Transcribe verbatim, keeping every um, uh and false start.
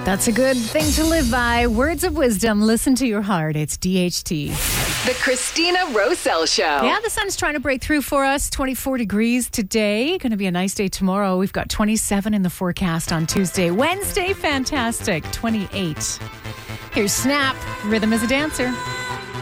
That's a good thing to live by. Words of wisdom. Listen to your heart. It's D H T. The Christina Roselle Show. Yeah, the sun's trying to break through for us. twenty-four degrees today. Going to be a nice day tomorrow. We've got twenty-seven in the forecast on Tuesday. Wednesday, fantastic. twenty-eight. Here's Snap. Rhythm is a dancer.